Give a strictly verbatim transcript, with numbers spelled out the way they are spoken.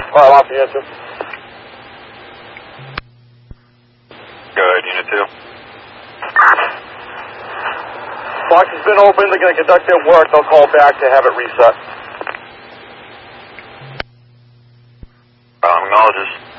Fire off, Unit two. Good, Unit two. Box has been opened. They're going to conduct their work. They'll call back to have it reset. Um, acknowledges.